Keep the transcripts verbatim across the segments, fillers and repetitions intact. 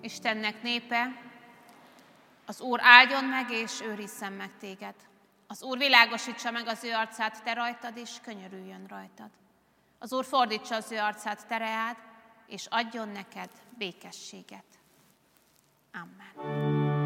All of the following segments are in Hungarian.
Istennek népe, az Úr áldjon meg és őrizzen meg téged. Az Úr világosítsa meg az ő arcát te rajtad, és könyörüljön rajtad. Az Úr fordítsa az ő arcát te reád, és adjon neked békességet. Amen.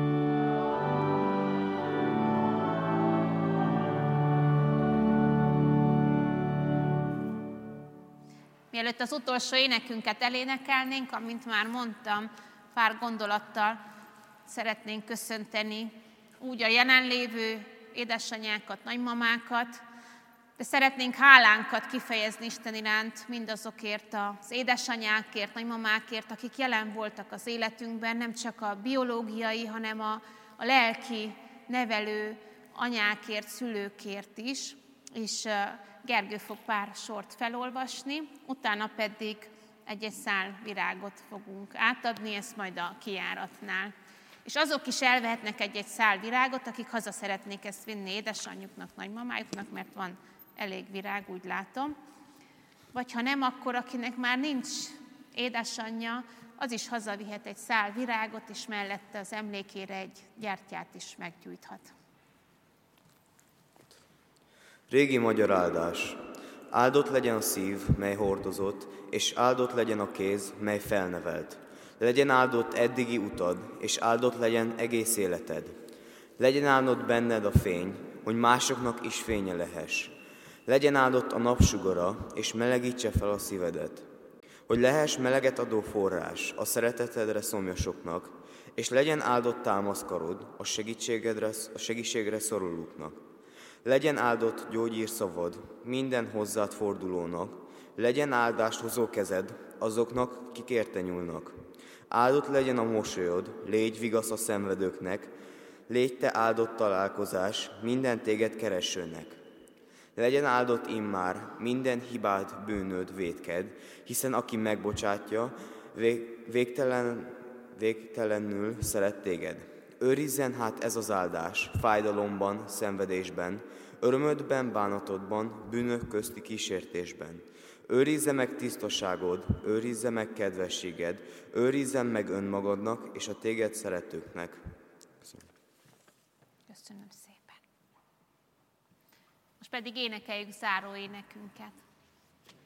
Mielőtt az utolsó énekünket elénekelnénk, amint már mondtam, pár gondolattal szeretnénk köszönteni úgy a jelenlévő édesanyákat, nagymamákat, de szeretnénk hálánkat kifejezni Isten iránt mindazokért az édesanyákért, nagymamákért, akik jelen voltak az életünkben, nem csak a biológiai, hanem a, a lelki nevelő anyákért, szülőkért is, és Gergő fog pár sort felolvasni, utána pedig egy-egy szál virágot fogunk átadni, ezt majd a kijáratnál. És azok is elvehetnek egy-egy szál virágot, akik haza szeretnék ezt vinni édesanyjuknak, nagymamájuknak, mert van elég virág, úgy látom. Vagy ha nem, akkor akinek már nincs édesanyja, az is hazavihet egy szál virágot, és mellette az emlékére egy gyertyát is meggyújthat. Régi magyar áldás. Áldott legyen a szív, mely hordozott, és áldott legyen a kéz, mely felnevelt. Legyen áldott eddigi utad, és áldott legyen egész életed. Legyen áldott benned a fény, hogy másoknak is fénye lehess. Legyen áldott a napsugara, és melegítse fel a szívedet. Hogy lehess meleget adó forrás a szeretetedre szomjasoknak, és legyen áldott támaszkarod a segítségedre, a segítségre szorulóknak. Legyen áldott gyógyírszavad minden hozzád fordulónak, legyen áldást hozó kezed azoknak, kik érte nyúlnak. Áldott legyen a mosolyod, légy vigasz a szenvedőknek, légy te áldott találkozás minden téged keresőnek. Legyen áldott immár minden hibád, bűnöd, vétked, hiszen aki megbocsátja, vég, végtelen, végtelenül szeret téged. Őrizzen hát ez az áldás fájdalomban, szenvedésben, örömödben, bánatodban, bűnök közti kísértésben. Őrizze meg tisztaságod, őrizze meg kedvességed, őrizzen meg önmagadnak és a téged szeretőknek. Köszönöm. Köszönöm szépen. Most pedig énekeljük záró énekünket.